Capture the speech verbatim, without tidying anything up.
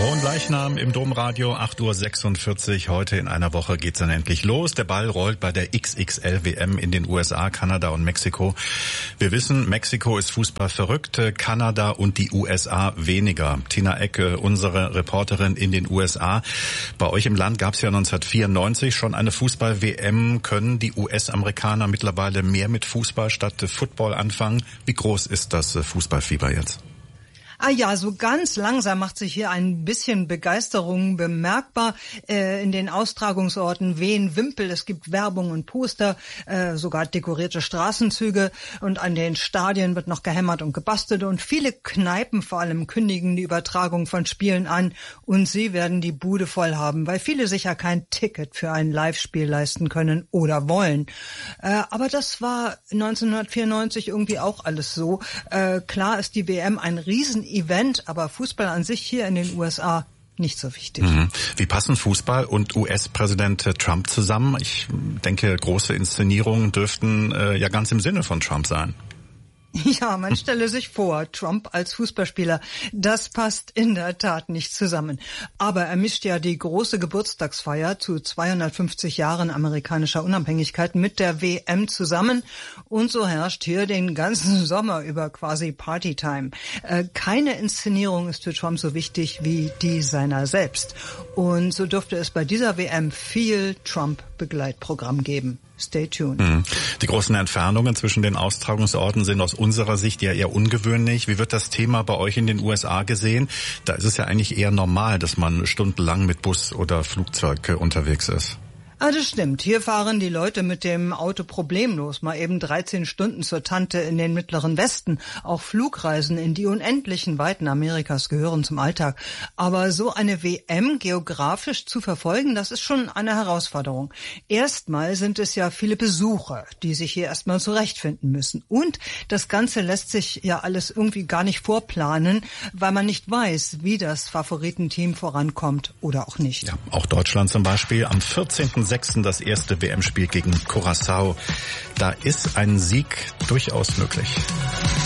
Fronleichnam im Domradio, acht Uhr sechsundvierzig. Heute in einer Woche geht's dann endlich los. Der Ball rollt bei der X X L W M in den U S A, Kanada und Mexiko. Wir wissen, Mexiko ist Fußball verrückt, Kanada und die U S A weniger. Tina Ecke, unsere Reporterin in den U S A. Bei euch im Land gab's ja neunzehnhundertvierundneunzig schon eine Fußball-W M. Können die U S-Amerikaner mittlerweile mehr mit Fußball statt Football anfangen? Wie groß ist das Fußballfieber jetzt? Ah ja, so ganz langsam macht sich hier ein bisschen Begeisterung bemerkbar äh, in den Austragungsorten Wehen, Wimpel. Es gibt Werbung und Poster, äh, sogar dekorierte Straßenzüge und an den Stadien wird noch gehämmert und gebastelt und viele Kneipen vor allem kündigen die Übertragung von Spielen an und sie werden die Bude voll haben, weil viele sicher kein Ticket für ein Live-Spiel leisten können oder wollen. Äh, aber das war neunzehnhundertvierundneunzig irgendwie auch alles so. Äh, klar ist die W M ein riesen Event, aber Fußball an sich hier in den U S A nicht so wichtig. Mhm. Wie passen Fußball und U S-Präsident Trump zusammen? Ich denke, große Inszenierungen dürften äh, ja ganz im Sinne von Trump sein. Ja, man stelle sich vor, Trump als Fußballspieler, das passt in der Tat nicht zusammen. Aber er mischt ja die große Geburtstagsfeier zu zweihundertfünfzig Jahren amerikanischer Unabhängigkeit mit der W M zusammen und so herrscht hier den ganzen Sommer über quasi Partytime. Äh, keine Inszenierung ist für Trump so wichtig wie die seiner selbst. Und so dürfte es bei dieser W M viel Trump-Begleitprogramm geben. Stay tuned. Mhm. Die großen Entfernungen zwischen den Austragungsorten sind aus unserer Sicht ja eher ungewöhnlich. Wie wird das Thema bei euch in den U S A gesehen? Da ist es ja eigentlich eher normal, dass man stundenlang mit Bus oder Flugzeug unterwegs ist. Ah, das stimmt. Hier fahren die Leute mit dem Auto problemlos. Mal eben dreizehn Stunden zur Tante in den Mittleren Westen. Auch Flugreisen in die unendlichen Weiten Amerikas gehören zum Alltag. Aber so eine W M geografisch zu verfolgen, das ist schon eine Herausforderung. Erstmal sind es ja viele Besucher, die sich hier erstmal zurechtfinden müssen. Und das Ganze lässt sich ja alles irgendwie gar nicht vorplanen, weil man nicht weiß, wie das Favoritenteam vorankommt oder auch nicht. Ja, auch Deutschland zum Beispiel am vierzehnten sechsten das erste W M-Spiel gegen Curaçao. Da ist ein Sieg durchaus möglich.